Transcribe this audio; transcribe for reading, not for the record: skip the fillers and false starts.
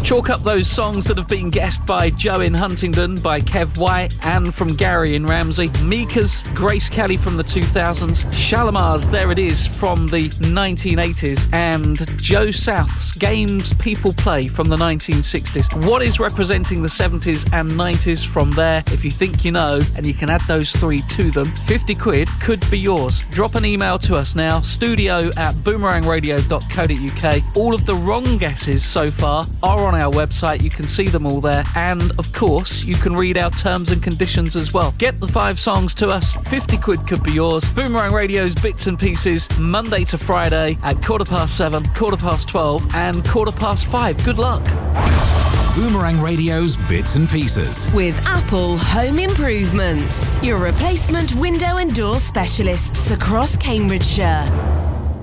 Chalk up those songs that have been guessed by Joe in Huntingdon, by Kev White, and from Gary in Ramsey. Mika's Grace Kelly from the 2000s. Shalimar's There It Is from the 1980s. And Joe South's Games People Play from the 1960s. What is representing the 70s and 90s from there? If you think you know, and you can add those three to them, 50 quid could be yours. Drop an email to us now, studio@boomerangradio.co.uk. All of the wrong guesses so far are on our website. You can see them all there. And, of course, you can read our terms and conditions as well. Get the 5 songs to us. 50 quid could be yours. Boomerang Radio's Bits and Pieces, Monday to Friday at 7:15, 12:15 and 5:15. Good luck. Boomerang Radio's Bits and Pieces. With Apple Home Improvements, your replacement window and door specialists across Cambridgeshire.